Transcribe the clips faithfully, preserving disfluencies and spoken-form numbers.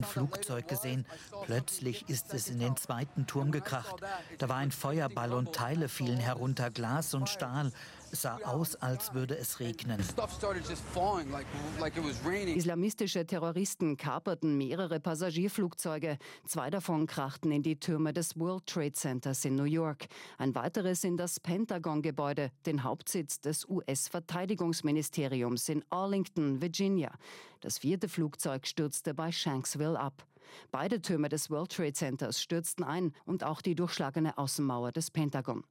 Flugzeug gesehen. Plötzlich ist es in den zweiten Turm gekracht. Da war ein Feuerball und Teile fielen herunter, Glas und Stahl. Es sah aus, als würde es regnen. Islamistische Terroristen kaperten mehrere Passagierflugzeuge. Zwei davon krachten in die Türme des World Trade Centers in New York. Ein weiteres in das Pentagon-Gebäude, den Hauptsitz des U S-Verteidigungsministeriums in Arlington, Virginia. Das vierte Flugzeug stürzte bei Shanksville ab. Beide Türme des World Trade Centers stürzten ein und auch die durchschlagene Außenmauer des Pentagon.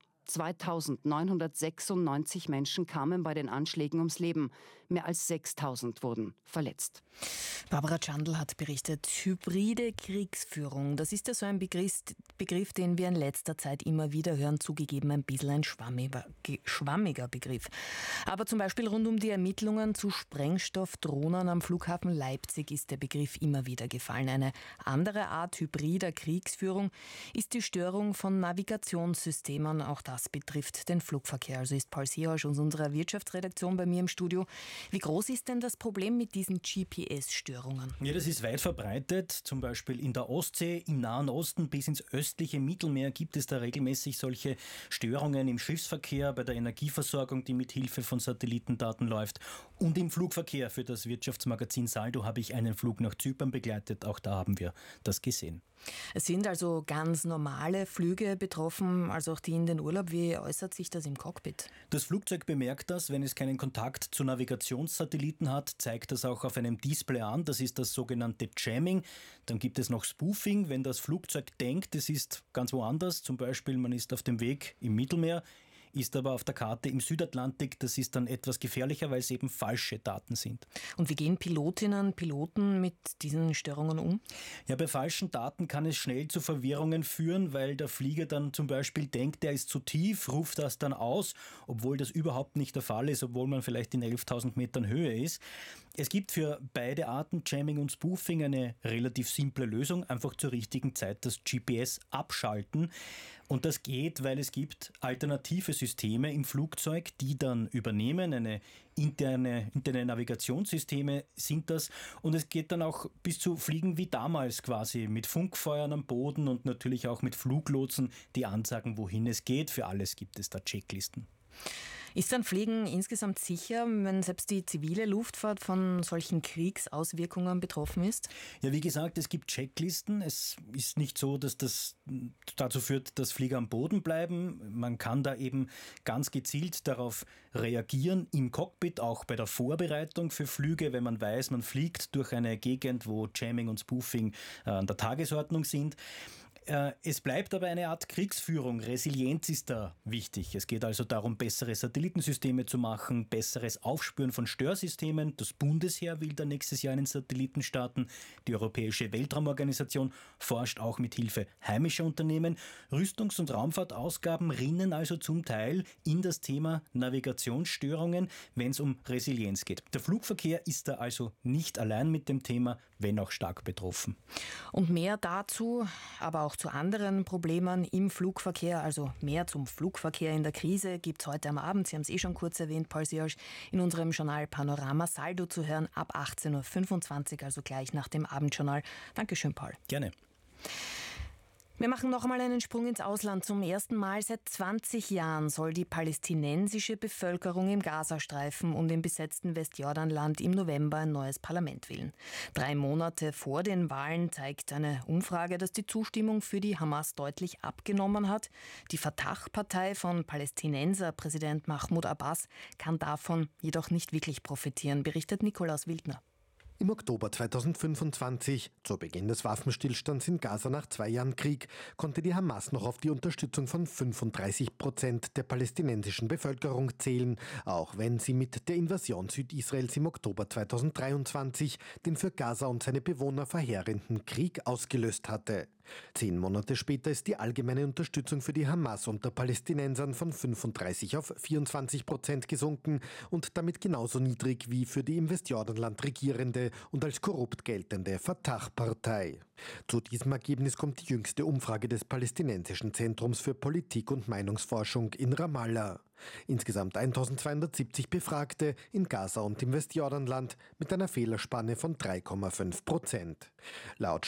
zweitausendneunhundertsechsundneunzig Menschen kamen bei den Anschlägen ums Leben. Mehr als sechstausend wurden verletzt. Barbara Tschandl hat berichtet, hybride Kriegsführung, das ist ja so ein Begriff, Begriff, den wir in letzter Zeit immer wieder hören, zugegeben ein bisschen ein schwammiger, schwammiger Begriff. Aber zum Beispiel rund um die Ermittlungen zu Sprengstoffdrohnen am Flughafen Leipzig ist der Begriff immer wieder gefallen. Eine andere Art hybrider Kriegsführung ist die Störung von Navigationssystemen. Auch das betrifft den Flugverkehr. Also ist Paul Seehosch aus unserer Wirtschaftsredaktion bei mir im Studio. Wie groß ist denn das Problem mit diesen G P S-Störungen? Ja, das ist weit verbreitet. Zum Beispiel in der Ostsee, im Nahen Osten bis ins östliche Mittelmeer gibt es da regelmäßig solche Störungen im Schiffsverkehr, bei der Energieversorgung, die mit Hilfe von Satellitendaten läuft. Und im Flugverkehr. Für das Wirtschaftsmagazin Saldo habe ich einen Flug nach Zypern begleitet. Auch da haben wir das gesehen. Es sind also ganz normale Flüge betroffen, also auch die in den Urlaub. Wie äußert sich das im Cockpit? Das Flugzeug bemerkt das, wenn es keinen Kontakt zu Navigationssatelliten hat, zeigt das auch auf einem Display an. Das ist das sogenannte Jamming. Dann gibt es noch Spoofing, wenn das Flugzeug denkt, es ist ganz woanders. Zum Beispiel, man ist auf dem Weg im Mittelmeer, ist aber auf der Karte im Südatlantik. Das ist dann etwas gefährlicher, weil es eben falsche Daten sind. Und wie gehen Pilotinnen, Piloten mit diesen Störungen um? Ja, bei falschen Daten kann es schnell zu Verwirrungen führen, weil der Flieger dann zum Beispiel denkt, der ist zu tief, ruft das dann aus, obwohl das überhaupt nicht der Fall ist, obwohl man vielleicht in elftausend Metern Höhe ist. Es gibt für beide Arten, Jamming und Spoofing, eine relativ simple Lösung. Einfach zur richtigen Zeit das G P S abschalten. Und das geht, weil es gibt alternative Systeme im Flugzeug, die dann übernehmen. Eine interne, interne Navigationssysteme sind das. Und es geht dann auch bis zu Fliegen wie damals quasi, mit Funkfeuern am Boden und natürlich auch mit Fluglotsen, die ansagen, wohin es geht. Für alles gibt es da Checklisten. Ist dann Fliegen insgesamt sicher, wenn selbst die zivile Luftfahrt von solchen Kriegsauswirkungen betroffen ist? Ja, wie gesagt, es gibt Checklisten. Es ist nicht so, dass das dazu führt, dass Flieger am Boden bleiben. Man kann da eben ganz gezielt darauf reagieren, im Cockpit, auch bei der Vorbereitung für Flüge, wenn man weiß, man fliegt durch eine Gegend, wo Jamming und Spoofing an der Tagesordnung sind. Es bleibt aber eine Art Kriegsführung. Resilienz ist da wichtig. Es geht also darum, bessere Satellitensysteme zu machen, besseres Aufspüren von Störsystemen. Das Bundesheer will da nächstes Jahr einen Satelliten starten. Die Europäische Weltraumorganisation forscht auch mit Hilfe heimischer Unternehmen. Rüstungs- und Raumfahrtausgaben rinnen also zum Teil in das Thema Navigationsstörungen, wenn es um Resilienz geht. Der Flugverkehr ist da also nicht allein mit dem Thema, wenn auch stark betroffen. Und mehr dazu, aber auch zu anderen Problemen im Flugverkehr, also mehr zum Flugverkehr in der Krise, gibt es heute am Abend, Sie haben es eh schon kurz erwähnt, Paul Seehosch, in unserem Journal Panorama Saldo zu hören, ab achtzehn Uhr fünfundzwanzig, also gleich nach dem Abendjournal. Dankeschön, Paul. Gerne. Wir machen noch einmal einen Sprung ins Ausland. Zum ersten Mal seit zwanzig Jahren soll die palästinensische Bevölkerung im Gazastreifen und im besetzten Westjordanland im November ein neues Parlament wählen. Drei Monate vor den Wahlen zeigt eine Umfrage, dass die Zustimmung für die Hamas deutlich abgenommen hat. Die Fatah-Partei von Palästinenser-Präsident Mahmoud Abbas kann davon jedoch nicht wirklich profitieren, berichtet Nikolaus Wildner. Im Oktober zweitausendfünfundzwanzig, zu Beginn des Waffenstillstands in Gaza nach zwei Jahren Krieg, konnte die Hamas noch auf die Unterstützung von fünfunddreißig Prozent der palästinensischen Bevölkerung zählen, auch wenn sie mit der Invasion Südisraels im Oktober zweitausenddreiundzwanzig den für Gaza und seine Bewohner verheerenden Krieg ausgelöst hatte. Zehn Monate später ist die allgemeine Unterstützung für die Hamas unter Palästinensern von fünfunddreißig auf vierundzwanzig Prozent gesunken und damit genauso niedrig wie für die im Westjordanland regierende und als korrupt geltende Fatah-Partei. Zu diesem Ergebnis kommt die jüngste Umfrage des Palästinensischen Zentrums für Politik- und Meinungsforschung in Ramallah. Insgesamt eintausendzweihundertsiebzig Befragte in Gaza und im Westjordanland mit einer Fehlerspanne von drei Komma fünf Prozent. Laut